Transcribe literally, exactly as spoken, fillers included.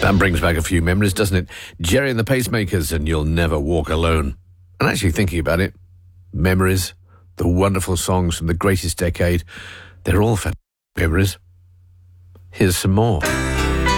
That brings back a few memories, doesn't it? Gerry and the Pacemakers and You'll Never Walk Alone. And actually thinking about it, memories, the wonderful songs from the greatest decade, they're all fantastic memories. Here's some more.